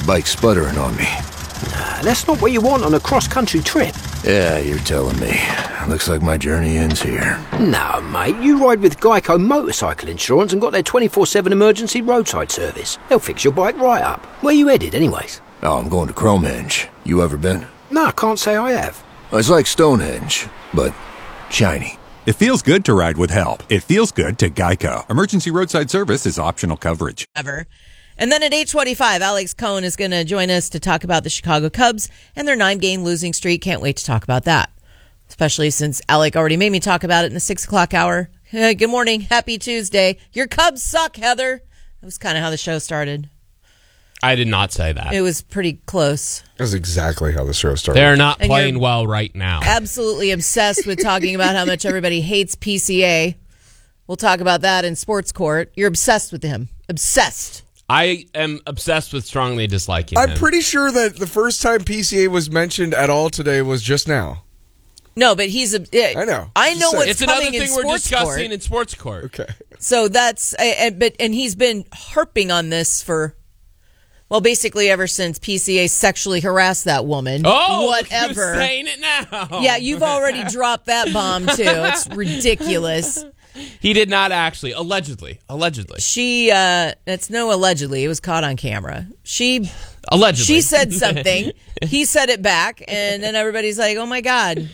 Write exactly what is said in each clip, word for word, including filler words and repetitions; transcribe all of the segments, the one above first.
bike's sputtering on me. Nah, that's not what you want on a cross-country trip. Yeah, you're telling me. Looks like my journey ends here. No, mate, you ride with Geico Motorcycle Insurance and got their twenty-four seven emergency roadside service. They'll fix your bike right up. Where you headed, anyways? Oh, I'm going to Cromehenge. You ever been? No, I can't say I have. It's like Stonehenge, but shiny. It feels good to ride with help. It feels good to Geico. Emergency roadside service is optional coverage. Ever. And then at eight twenty-five, Alex Cohen is going to join us to talk about the Chicago Cubs and their nine-game losing streak. Can't wait to talk about that, especially since Alec already made me talk about it in the six o'clock hour. Hey, good morning. Happy Tuesday. Your Cubs suck, Heather. That was kind of how the show started. I did not say that. It was pretty close. That's exactly how the show started. They're not And playing you're well right now. Absolutely obsessed with talking about how much everybody hates P C A. We'll talk about that in Sports Court. You're obsessed with him. Obsessed. I am obsessed with strongly disliking I'm him. pretty sure that the first time P C A was mentioned at all today was just now. No, but he's a. I know. I know Just what's It's another coming in thing we're Sports discussing Court. in Sports Court. Okay. So that's, and, but and he's been harping on this for, well, basically ever since P C A sexually harassed that woman. Oh, whatever. You're saying it now. Yeah, you've already dropped that bomb too. It's ridiculous. He did not actually. Allegedly. Allegedly. She, uh, it's no allegedly. It was caught on camera. She, Allegedly. she said something. He said it back, and then everybody's like, "Oh my god."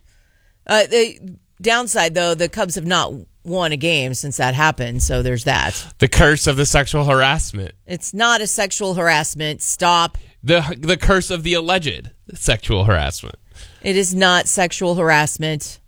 Uh, the downside, though, the Cubs have not won a game since that happened, so there's that. The curse of the sexual harassment. It's not a sexual harassment. Stop. The the curse of the alleged sexual harassment. It is not sexual harassment.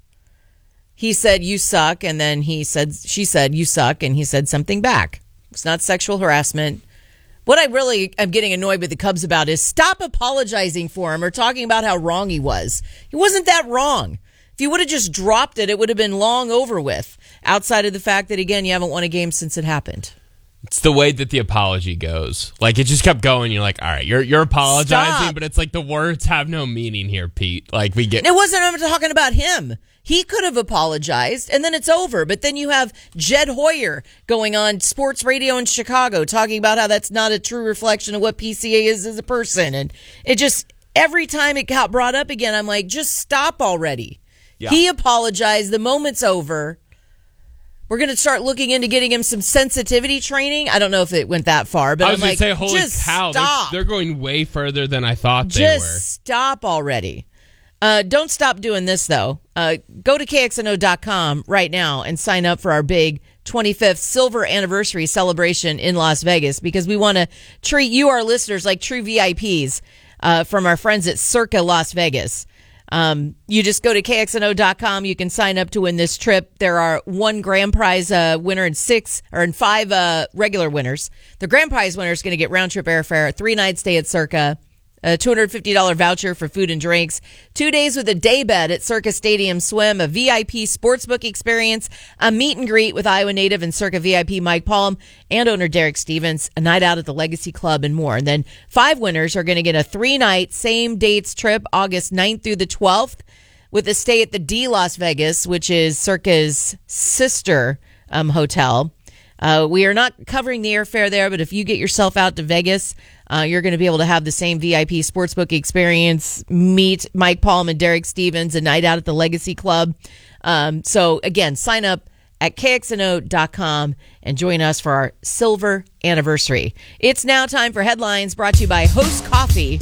He said, "You suck," and then he said, she said, "You suck," and he said something back. It's not sexual harassment. What I really am getting annoyed with the Cubs about is stop apologizing for him or talking about how wrong he was. He wasn't that wrong. If you would have just dropped it, it would have been long over with, outside of the fact that, again, you haven't won a game since it happened. It's the way that the apology goes. Like, it just kept going. You're like, all right, you're you're apologizing, Stop. but it's like the words have no meaning here, Pete. Like, we get... It wasn't I'm talking about him. He could have apologized, and then it's over. But then you have Jed Hoyer going on sports radio in Chicago talking about how that's not a true reflection of what P C A is as a person. And it just, every time it got brought up again, I'm like, just stop already. Yeah. He apologized. The moment's over. We're going to start looking into getting him some sensitivity training. I don't know if it went that far, but I was I'm going like, to say, holy just cow, they're, stop. they're going way further than I thought they Just were. stop already. Uh, don't stop doing this, though. Uh, go to K X N O dot com right now and sign up for our big twenty-fifth silver anniversary celebration in Las Vegas, because we want to treat you, our listeners, like true V I Ps uh, from our friends at Circa Las Vegas. Um, you just go to K X N O dot com. You can sign up to win this trip. There are one grand prize uh, winner and six or and five uh, regular winners. The grand prize winner is going to get round trip airfare, a three night stay at Circa, a two hundred fifty dollars voucher for food and drinks, two days with a day bed at Circa Stadium Swim, a V I P sportsbook experience, a meet and greet with Iowa native and Circa V I P Mike Palm and owner Derek Stevens, a night out at the Legacy Club, and more. And then five winners are going to get a three-night, same dates trip, August ninth through the twelfth, with a stay at the D Las Vegas, which is Circa's sister um, hotel. Uh, we are not covering the airfare there, but if you get yourself out to Vegas, uh, you're going to be able to have the same V I P sportsbook experience, meet Mike Palm and Derek Stevens, a night out at the Legacy Club. Um, so, again, sign up at K X N O dot com and join us for our silver anniversary. It's now time for headlines, brought to you by Host Coffee.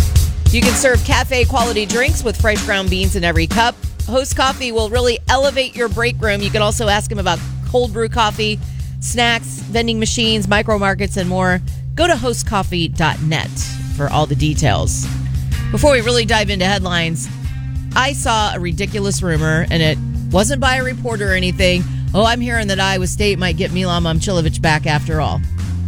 You can serve cafe-quality drinks with fresh ground beans in every cup. Host Coffee will really elevate your break room. You can also ask them about cold brew coffee, snacks, vending machines, micro markets, and more. Go to host coffee dot net for all the details. Before we really dive into headlines, I saw a ridiculous rumor, and it wasn't by a reporter or anything. Oh, I'm hearing that Iowa State might get Milan Momcilovic back after all.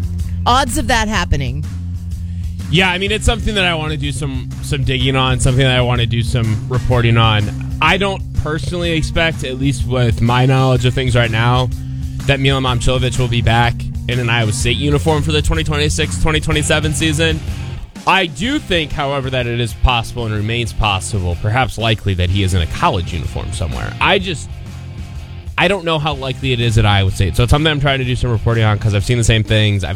Odds of that happening. Yeah, I mean, it's something that I want to do some some digging on, something that I want to do some reporting on. I don't personally expect, at least with my knowledge of things right now, that Milan Momcilovic will be back in an Iowa State uniform for the twenty twenty-six twenty twenty-seven season. I do think, however, that it is possible and remains possible, perhaps likely, that he is in a college uniform somewhere. I just, I don't know how likely it is at Iowa State. So it's something I'm trying to do some reporting on because I've seen the same things. I've